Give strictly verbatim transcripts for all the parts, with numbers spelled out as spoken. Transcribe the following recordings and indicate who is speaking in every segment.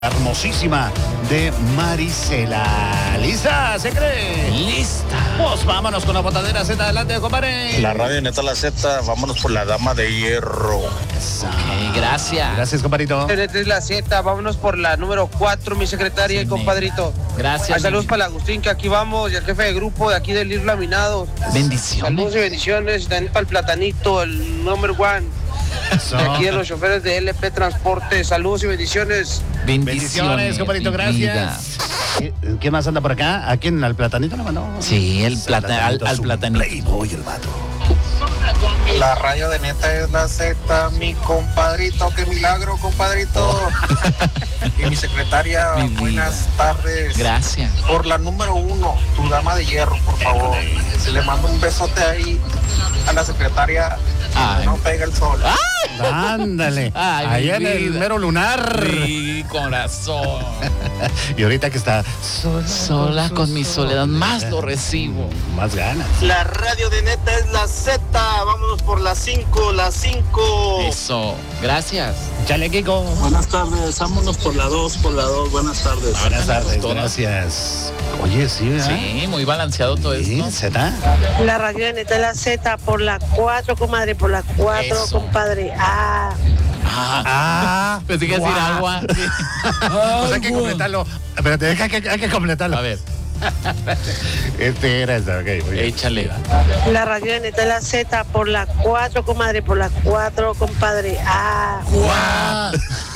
Speaker 1: Hermosísima de Marisela. ¿Lista? ¿Se cree?
Speaker 2: Lista.
Speaker 1: Pues vámonos con la botadera Z. Adelante, compadre.
Speaker 3: La radio neta la Z, vámonos por la dama de hierro.
Speaker 2: Ok, gracias.
Speaker 1: Gracias, compadrito.
Speaker 4: Neta es la Z, vámonos por la número cuatro, mi secretaria y compadrito.
Speaker 2: Gracias.
Speaker 4: Ay, saludos para el Agustín, que aquí vamos, y el jefe de grupo de aquí del Lir Laminados.
Speaker 2: Bendiciones.
Speaker 4: Saludos y bendiciones, y también para el Platanito, el number one.
Speaker 1: Eso.
Speaker 4: De aquí de los choferes de L P Transporte, saludos y bendiciones.
Speaker 1: Bendiciones, compadrito,
Speaker 2: mi
Speaker 1: gracias. ¿Quién más anda por acá? ¿A quién? ¿Al Platanito le mandó?
Speaker 2: Sí, el plata, al, al platanito.
Speaker 1: Playboy, el vato.
Speaker 3: La radio de neta es la Z, mi compadrito, qué milagro, compadrito. Y mi secretaria,
Speaker 2: Mi vida.
Speaker 3: buenas tardes.
Speaker 2: Gracias.
Speaker 3: Por la número uno, tu dama de hierro, por favor. Le mando un besote ahí a la secretaria.
Speaker 2: Ay.
Speaker 3: No pega el sol.
Speaker 1: Ándale.
Speaker 2: Ay, mi
Speaker 1: Ahí en el
Speaker 2: vida.
Speaker 1: mero lunar.
Speaker 2: Mi corazón.
Speaker 1: Y ahorita que está sola,
Speaker 2: Sola con mi soledad, más lo recibo.
Speaker 1: Más ganas.
Speaker 3: La radio de neta es la Z, vámonos por la cinco, la cinco.
Speaker 2: Eso. Gracias.
Speaker 1: Chale, Kiko.
Speaker 5: Buenas tardes, vámonos por la dos, por la dos, buenas tardes.
Speaker 1: Buenas tardes,
Speaker 2: todas.
Speaker 1: gracias. Oye, sí, ¿verdad?
Speaker 2: Sí, muy balanceado todo
Speaker 1: Sí,
Speaker 2: esto.
Speaker 1: ¿Z?
Speaker 6: La radio de neta es la Z por la cuatro, comadre, por la cuatro,
Speaker 2: Eso.
Speaker 6: compadre. Ah,
Speaker 2: Ah,
Speaker 1: Ah,
Speaker 2: pensé que decir
Speaker 1: guau.
Speaker 2: agua. Sí.
Speaker 1: Pues hay que completarlo. Espérate, hay que, hay que completarlo.
Speaker 2: A ver,
Speaker 1: Este era este, ok. Muy bien.
Speaker 2: échale.
Speaker 6: la radio de neta es la Z por la cuatro, comadre, por la cuatro, compadre. Ah,
Speaker 2: ¡Guau!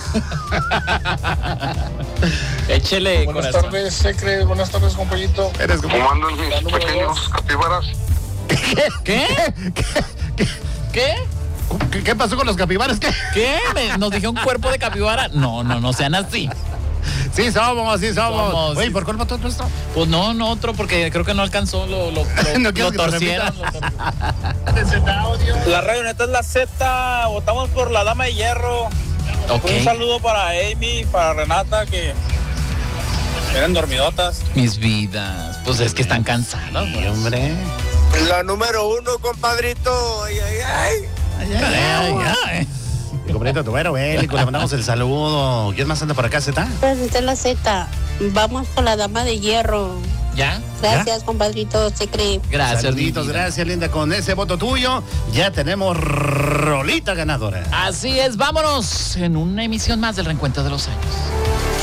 Speaker 2: Échele,
Speaker 3: Buenas
Speaker 2: corazón.
Speaker 3: tardes, Secre, buenas tardes, compañito.
Speaker 1: Eres como...
Speaker 3: ¿Cómo andan mis pequeños capibaras?
Speaker 2: ¿Qué? ¿Qué?
Speaker 1: ¿Qué, qué pasó con los capibaras? ¿Qué?
Speaker 2: ¿Qué? ¿Me- ¿Nos dijo un cuerpo de capibara? No, no, no sean así.
Speaker 1: Sí somos, sí somos.
Speaker 2: Somos,
Speaker 1: Oye,
Speaker 2: sí.
Speaker 1: ¿por cuál votó tú esto?
Speaker 2: Pues no, no otro, porque creo que no alcanzó, lo, lo, lo,
Speaker 1: ¿No
Speaker 2: lo
Speaker 1: quieres que te
Speaker 2: torcieron.
Speaker 1: repita?
Speaker 2: lo torcieron.
Speaker 7: La radio neta es la Z, votamos por la dama de hierro.
Speaker 2: Ok,
Speaker 7: Un saludo para Amy, para Renata, que eran dormidotas.
Speaker 2: mis vidas. Pues es que están cansados.
Speaker 1: Sí, hombre.
Speaker 3: La número uno, compadrito. Ay, ay, ay.
Speaker 1: Ay, ay, ay, ay. Mi compadrito Tubero Bélico, le mandamos el saludo. ¿Quién más anda por acá, Z?
Speaker 8: Pues esta es la Z. Vamos por la dama de hierro.
Speaker 2: ¿Ya?
Speaker 8: Gracias, compadrito, se cree.
Speaker 2: Gracias,
Speaker 1: Saluditos,
Speaker 2: mi vida.
Speaker 1: gracias, linda. Con ese voto tuyo, ya tenemos rolita ganadora.
Speaker 2: Así es, vámonos en una emisión más del Reencuentro de los Años.